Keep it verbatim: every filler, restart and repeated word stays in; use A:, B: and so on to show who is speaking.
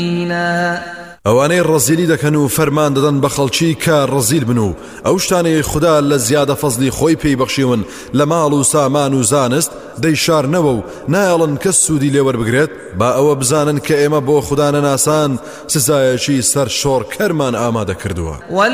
A: ئەوانەی ڕەزیلی دەکەن و فەرمان دەدەن بە خەڵکی کە ڕەزیل بن و ئەو شتانەی خوددا لە زیادە فەزلی خۆی پێی بەخشیون لە ماڵ و سامان و زانست دەیشارنەوە و نایەڵن کەس سوودی لێوەربگرێت با ئەوە بزانن کە ئێمە بۆ خوددا نەناسان سزایەکی سەر شۆڕ کەرمان ئامادە کردووە.